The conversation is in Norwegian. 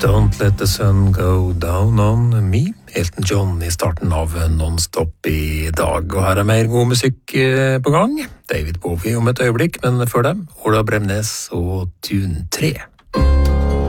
Don't let the sun go down on me. Elton John i starten av Non-Stop i dag. Og her er mer god musikk på gang. David Bowie om et øyeblikk, men før dem Ola Bremnes og Tune 3.